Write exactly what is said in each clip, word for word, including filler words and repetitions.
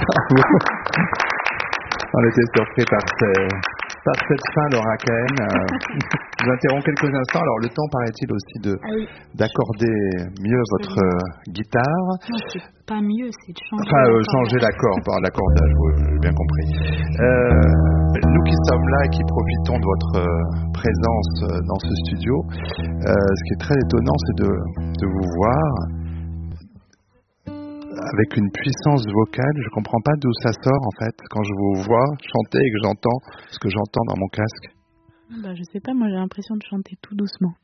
On était surpris par, ces, par cette fin, Laura Cahen. Euh, je vous interromps quelques instants. Alors, le temps, paraît-il, aussi de, ah oui. d'accorder mieux votre euh, guitare. Non, c'est pas mieux, c'est de changer enfin, euh, changer l'accord, par l'accordage, oui, j'ai bien compris. Euh, nous qui sommes là et qui profitons de votre euh, présence euh, dans ce studio, euh, ce qui est très étonnant, c'est de, de vous voir avec une puissance vocale. Je comprends pas d'où ça sort en fait quand je vous vois chanter et que j'entends ce que j'entends dans mon casque. Bah, je sais pas, moi j'ai l'impression de chanter tout doucement.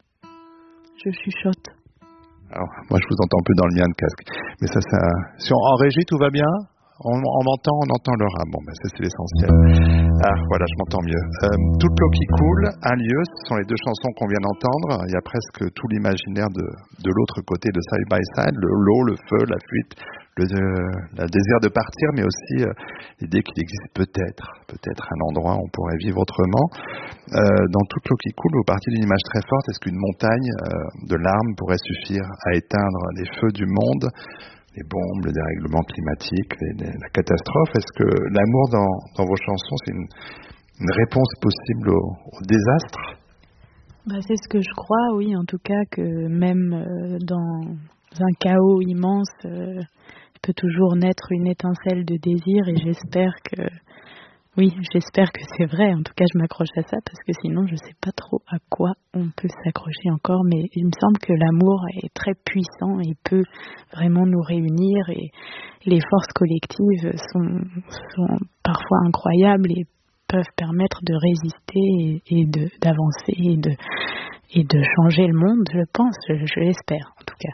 Je chuchote. Alors moi je vous entends plus dans le mien de casque. Mais ça, ça... Si on, en régie tout va bien? On, on m'entend, on entend Laura. Bon, ben ça c'est l'essentiel. Ah, voilà, je m'entends mieux. Euh, Toute l'eau qui coule, un lieu, ce sont les deux chansons qu'on vient d'entendre. Il y a presque tout l'imaginaire de, de l'autre côté de Side by Side, le, l'eau, le feu, la fuite, le, le désir de partir, mais aussi euh, l'idée qu'il existe peut-être, peut-être un endroit où on pourrait vivre autrement. Euh, dans Toute l'eau qui coule, vous partez d'une image très forte. Est-ce qu'une montagne euh, de larmes pourrait suffire à éteindre les feux du monde, les bombes, le dérèglement climatique, les, les, la catastrophe? Est-ce que l'amour dans, dans vos chansons, c'est une, une réponse possible au, au désastre? Bah, c'est ce que je crois, oui, en tout cas, que même euh, dans un chaos immense, euh, il peut toujours naître une étincelle de désir, et j'espère que, oui, j'espère que c'est vrai. En tout cas, je m'accroche à ça, parce que sinon, je ne sais pas trop à quoi on peut s'accrocher encore, mais il me semble que l'amour est très puissant et peut vraiment nous réunir, et les forces collectives sont, sont parfois incroyables et peuvent permettre de résister et, et de, d'avancer et de, et de changer le monde, je pense, je, je l'espère en tout cas.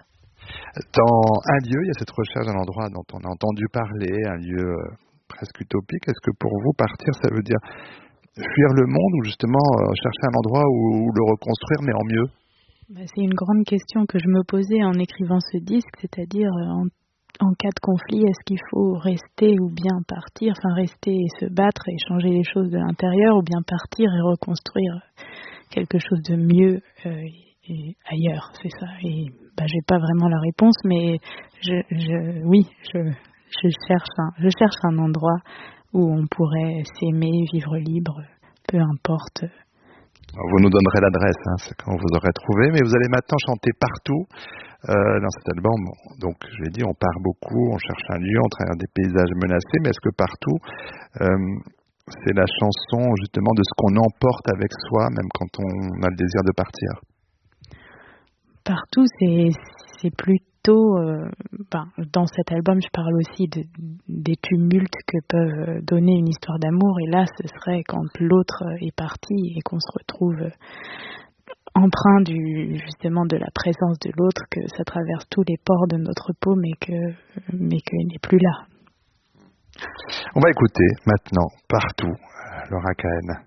Dans un lieu, il y a cette recherche d'un endroit dont on a entendu parler, un lieu euh, presque utopique. Est-ce que pour vous, partir, ça veut dire fuir le monde, ou justement euh, chercher un endroit où, où le reconstruire, mais en mieux? Bah, c'est une grande question que je me posais en écrivant ce disque, c'est-à-dire en En cas de conflit, est-ce qu'il faut rester ou bien partir, enfin rester et se battre et changer les choses de l'intérieur, ou bien partir et reconstruire quelque chose de mieux euh, et ailleurs, c'est ça. Et bah, j'ai pas vraiment la réponse, mais je, je, oui, je, je cherche un, je cherche un endroit où on pourrait s'aimer, vivre libre, peu importe. Alors, vous nous donnerez l'adresse, hein, c'est quand vous aurez trouvé, mais vous allez maintenant chanter partout. Euh, dans cet album, donc je l'ai dit, on part beaucoup, on cherche un lieu, on traverse des paysages menacés, mais est-ce que partout, euh, c'est la chanson justement de ce qu'on emporte avec soi, même quand on a le désir de partir? Partout, c'est, c'est plutôt, euh, ben, dans cet album, je parle aussi de, des tumultes que peuvent donner une histoire d'amour, et là, ce serait quand l'autre est parti et qu'on se retrouve empreint du, justement de la présence de l'autre, que ça traverse tous les pores de notre peau, mais que mais qu'il n'est plus là. On va écouter maintenant Partout, Laura Cahen.